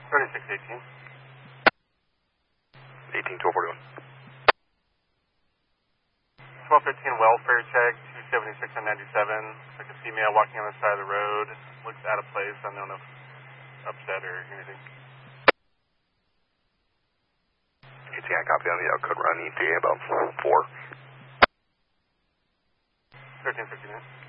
3618. 18-1241. 1215 welfare check, 276 and 97. Looks like a female walking on the side of the road. Looks out of place. I don't know if upset or anything. ETA, copy on the code run, ETA about 4. 1359.